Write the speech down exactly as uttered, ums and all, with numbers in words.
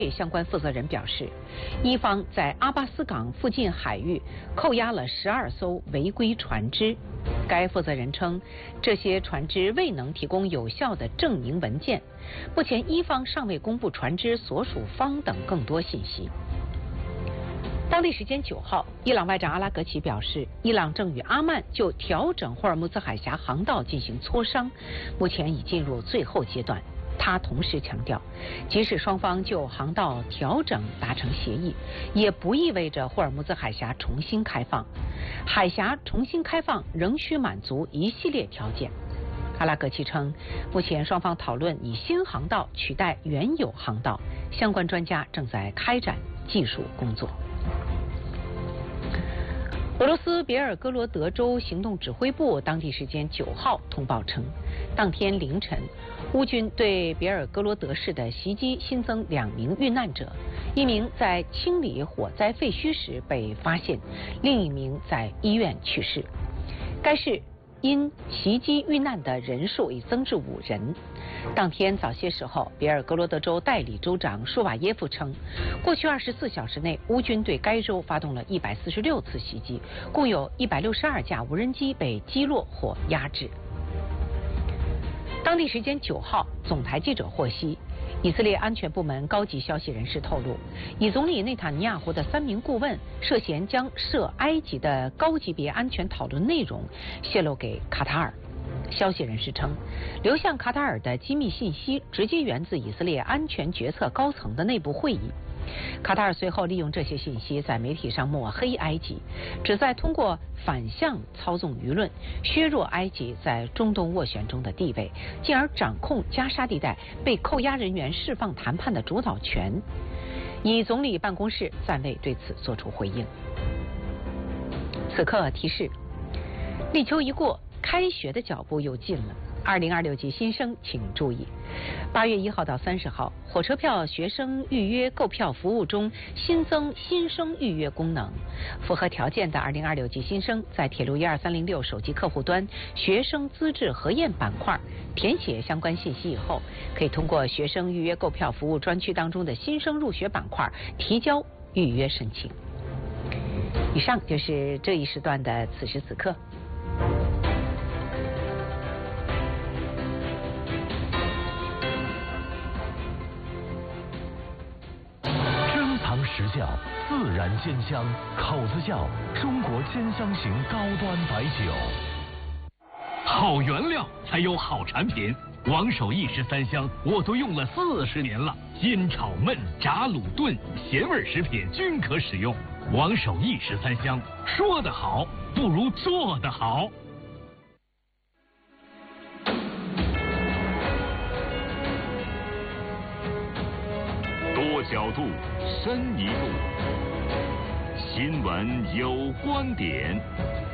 相关负责人表示，伊方在阿巴斯港附近海域扣押了十二艘违规船只。该负责人称，这些船只未能提供有效的证明文件。目前，伊方尚未公布船只所属方等更多信息。当地时间九号，伊朗外长阿拉格齐表示，伊朗正与阿曼就调整霍尔木兹海峡航道进行磋商，目前已进入最后阶段。他同时强调，即使双方就航道调整达成协议，也不意味着霍尔木兹海峡重新开放。海峡重新开放仍需满足一系列条件。阿拉格齐称，目前双方讨论以新航道取代原有航道，相关专家正在开展技术工作。俄罗斯别尔哥罗德州行动指挥部当地时间九号通报称，当天凌晨，乌军对别尔哥罗德市的袭击新增两名遇难者，一名在清理火灾废墟时被发现，另一名在医院去世。该市因袭击遇难的人数已增至五人。当天早些时候，别尔哥罗德州代理州长舒瓦耶夫称，过去二十四小时内，乌军对该州发动了一百四十六次袭击，共有一百六十二架无人机被击落或压制。当地时间九号，总台记者获悉，以色列安全部门高级消息人士透露，以总理内塔尼亚胡的三名顾问涉嫌将涉埃及的高级别安全讨论内容泄露给卡塔尔。消息人士称，流向卡塔尔的机密信息直接源自以色列安全决策高层的内部会议。卡塔尔随后利用这些信息在媒体上抹黑埃及，旨在通过反向操纵舆论，削弱埃及在中东斡旋中的地位，进而掌控加沙地带被扣押人员释放谈判的主导权。以总理办公室暂未对此作出回应。此刻提示：立秋一过，开学的脚步又近了。二零二六级新生请注意，八月一号到三十号，火车票学生预约购票服务中新增新生预约功能。符合条件的二零二六级新生，在铁路一二三零六手机客户端学生资质核验板块填写相关信息以后，可以通过学生预约购票服务专区当中的新生入学板块提交预约申请。以上就是这一时段的此时此刻。 实窖自然煎香，口子窖中国煎香型高端白酒。 好原料才有好产品，王守义十三香我都用了四十年了，煎炒焖炸卤炖咸味食品均可使用。王守义十三香，说得好不如做得好。多角度，深一步。新闻有观点。